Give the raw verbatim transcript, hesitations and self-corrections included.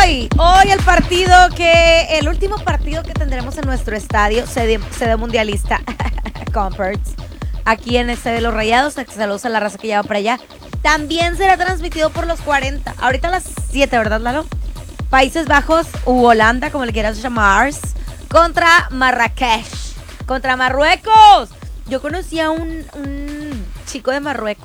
hoy, hoy el partido que, el último partido que tendremos en nuestro estadio, sede, sede mundialista, Comforts, aquí en el Estadio de los Rayados. Saludos a la raza que lleva para allá. También será transmitido por los cuarenta, ahorita a las siete, ¿verdad, Lalo? Países Bajos u Holanda, como le quieras llamar, contra Marrakech, contra Marruecos. Yo conocí a un, un chico de Marruecos